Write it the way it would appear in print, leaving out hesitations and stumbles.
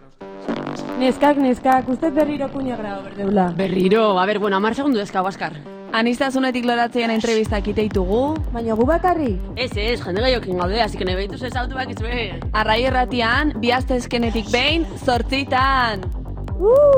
Neskak, uste berriro kuña grado berdeula. Berriro, bueno, 10 segundu dezkago, Askar. Anistasunetik loratzean entrevistak iteitugu. Baina gu bakarri? Ez, jende gaiokin gaude, así que nahi behituz ez autu bakitzu. Arrai erratian, 2 astezkenetik behin, 8.